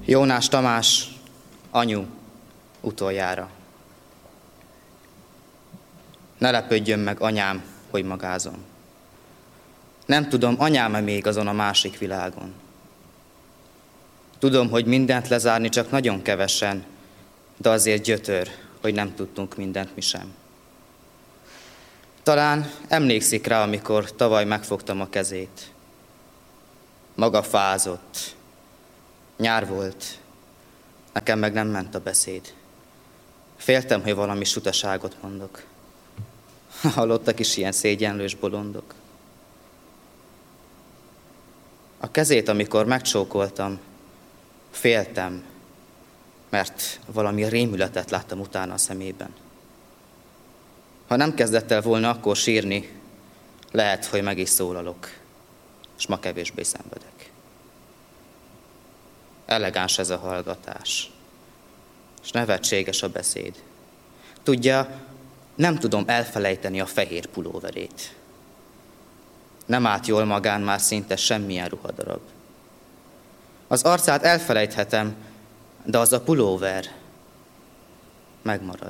Jónás Tamás, anyu, utoljára. Ne lepődjön meg, anyám, hogy magázom. Nem tudom, anyám-e még azon a másik világon. Tudom, hogy mindent lezárni csak nagyon kevesen, de azért gyötör, hogy nem tudtunk mindent mi sem. Talán emlékszik rá, amikor tavaly megfogtam a kezét. Maga fázott. Nyár volt. Nekem meg nem ment a beszéd. Féltem, hogy valami sutaságot mondok. Hallottak is ilyen szégyenlős bolondok. A kezét, amikor megcsókoltam, féltem, mert valami rémületet láttam utána a szemében. Ha nem kezdett el volna akkor sírni, lehet, hogy meg is szólalok, és ma kevésbé szenvedek. Elegáns ez a hallgatás, és nevetséges a beszéd. Tudja, nem tudom elfelejteni a fehér pulóverét. Nem állt jól magán már szinte semmilyen ruhadarab. Az arcát elfelejthetem, de az a pulóver megmarad.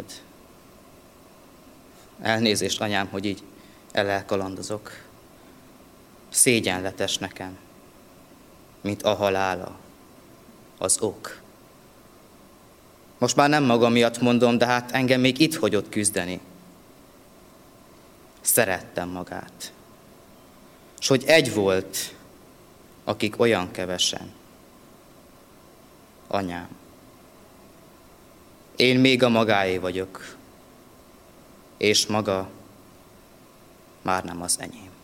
Elnézést, anyám, hogy így elkalandozok. Szégyenletes nekem, mint a halála, az ok. Most már nem magam miatt mondom, de hát engem még itt hagyott küzdeni. Szerettem magát. S hogy egy volt, akik olyan kevesen. Anyám. Én még a magáé vagyok, és maga már nem az enyém.